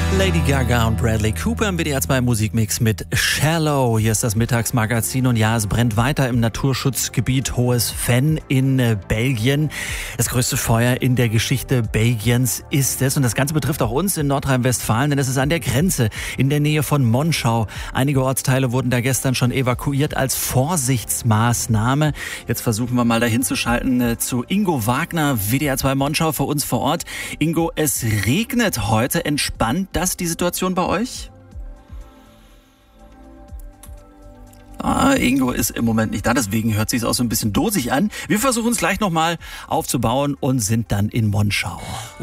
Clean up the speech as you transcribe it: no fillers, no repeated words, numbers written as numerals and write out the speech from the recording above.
Lady Gaga und Bradley Cooper im WDR 2 Musikmix mit Shallow. Hier ist das Mittagsmagazin und ja, es brennt weiter im Naturschutzgebiet Hohes Venn in Belgien. Das größte Feuer in der Geschichte Belgiens ist es und das Ganze betrifft auch uns in Nordrhein-Westfalen, denn es ist an der Grenze in der Nähe von Monschau. Einige Ortsteile wurden da gestern schon evakuiert als Vorsichtsmaßnahme. Jetzt versuchen wir mal dahin zu schalten zu Ingo Wagner, WDR 2 Monschau für uns vor Ort. Ingo, es regnet heute. Entspannt das die Situation bei euch? Ingo ist im Moment nicht da, deswegen hört sich auch so ein bisschen dosig an. Wir versuchen es gleich nochmal aufzubauen und sind dann in Monschau.